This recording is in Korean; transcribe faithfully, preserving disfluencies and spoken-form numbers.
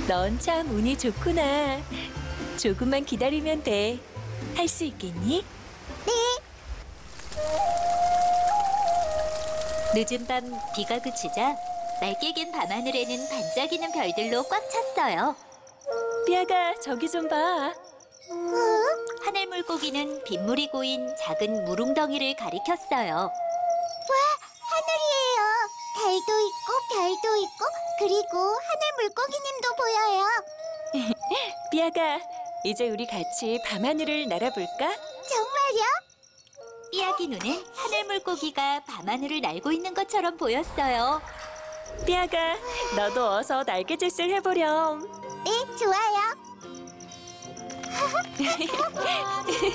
넌 참 운이 좋구나. 조금만 기다리면 돼. 할 수 있겠니? 네. 늦은 밤 비가 그치자 맑게 갠 밤하늘에는 반짝이는 별들로 꽉 찼어요. 삐아가 저기 좀 봐. 하늘 물고기는 빗물이 고인 작은 물웅덩이를 가리켰어요. 하늘이에요. 달도 있고 별도 있고 그리고 하늘 물고기님도 보여요. 삐아가 이제 우리 같이 밤하늘을 날아볼까? 정말요? 삐약이 눈엔 하늘 물고기가 밤하늘을 날고 있는 것처럼 보였어요. 삐아가 너도 어서 날개짓을 해보렴. 네, 좋아요.